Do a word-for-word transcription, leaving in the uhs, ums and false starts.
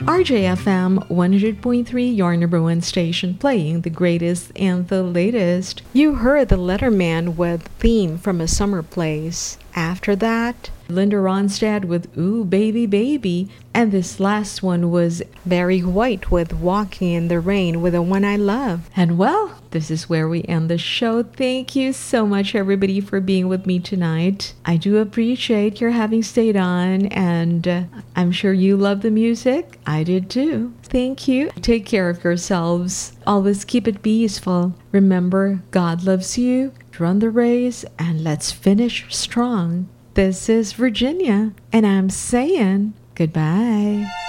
R J F M one hundred point three, your number one station, playing the greatest and the latest. You heard the Letterman with Theme from A Summer Place. After that, Linda Ronstadt with Ooh Baby Baby. And this last one was Barry White with Walking in the Rain with The One I Love. And well, this is where we end the show. Thank you so much, everybody, for being with me tonight. I do appreciate your having stayed on, and uh, I'm sure you love the music. I did too. Thank you. Take care of yourselves. Always keep it peaceful. Remember, God loves you. Run the race, and let's finish strong. This is Virginia, and I'm saying goodbye.